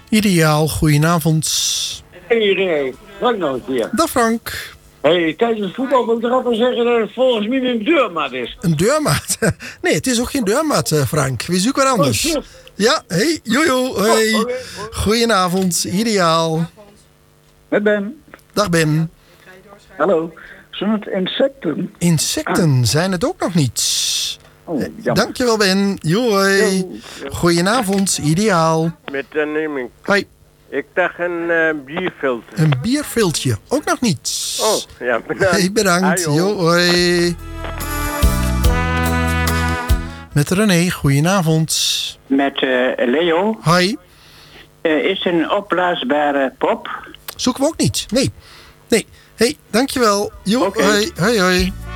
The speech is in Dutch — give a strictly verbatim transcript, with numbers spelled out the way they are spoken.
Ideaal, goedenavond. Hey René, Frank nog een keer. Dag Frank. Hey, tijdens het voetbal moet ik toch wel zeggen dat het volgens mij een deurmat is. Een deurmat? Nee, het is ook geen deurmat, Frank. We zoeken wat anders. Oh, ja, hey, jojo, hey. Oh, okay. Goedenavond, ideaal. Met Ben. Dag Ben. Hallo. Zijn het insecten? Insecten zijn het ook nog niet. Oh, dankjewel Ben. Joi. Goedenavond, ideaal. Met de neming. Hoi. Ik dacht een uh, bierfilter. Een bierfiltje, ook nog niet. Oh, ja, bedankt. Hey, bedankt. Ah, jo, hoi. Met René, goedenavond. Met uh, Leo. Hoi. Uh, is een opblaasbare pop? Zoeken we ook niet. Nee. Nee. Hey, dankjewel. Jo, okay. hoi, hoi, hoi.